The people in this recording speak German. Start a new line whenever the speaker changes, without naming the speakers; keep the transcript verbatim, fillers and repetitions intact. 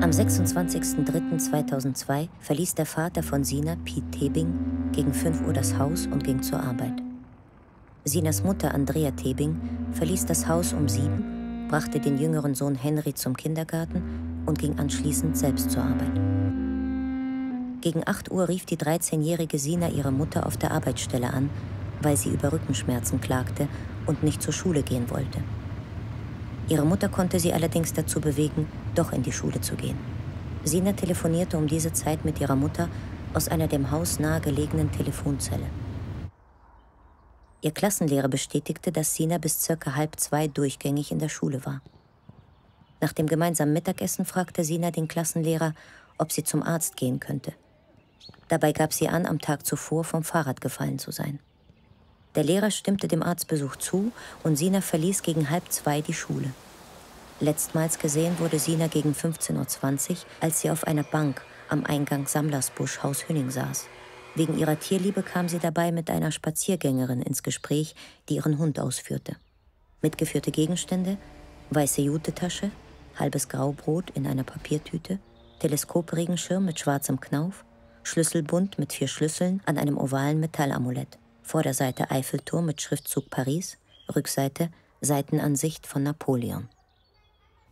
Am sechsundzwanzigsten dritten zweitausendzwei verließ der Vater von Sina, Piet Tebing, gegen fünf Uhr das Haus und ging zur Arbeit. Sinas Mutter Andrea Tebing verließ das Haus um sieben, brachte den jüngeren Sohn Henry zum Kindergarten und ging anschließend selbst zur Arbeit. Gegen acht Uhr rief die dreizehnjährige Sina ihre Mutter auf der Arbeitsstelle an, weil sie über Rückenschmerzen klagte und nicht zur Schule gehen wollte. Ihre Mutter konnte sie allerdings dazu bewegen, doch in die Schule zu gehen. Sina telefonierte um diese Zeit mit ihrer Mutter aus einer dem Haus nahegelegenen Telefonzelle. Ihr Klassenlehrer bestätigte, dass Sina bis circa halb zwei durchgängig in der Schule war. Nach dem gemeinsamen Mittagessen fragte Sina den Klassenlehrer, ob sie zum Arzt gehen könnte. Dabei gab sie an, am Tag zuvor vom Fahrrad gefallen zu sein. Der Lehrer stimmte dem Arztbesuch zu und Sina verließ gegen halb zwei die Schule. Letztmals gesehen wurde Sina gegen fünfzehn Uhr zwanzig, als sie auf einer Bank am Eingang Sammlersbusch, Haus Hünning, saß. Wegen ihrer Tierliebe kam sie dabei mit einer Spaziergängerin ins Gespräch, die ihren Hund ausführte. Mitgeführte Gegenstände: weiße Jutetasche, halbes Graubrot in einer Papiertüte, Teleskopregenschirm mit schwarzem Knauf, Schlüsselbund mit vier Schlüsseln an einem ovalen Metallamulett. Vorderseite Eiffelturm mit Schriftzug Paris, Rückseite Seitenansicht von Napoleon.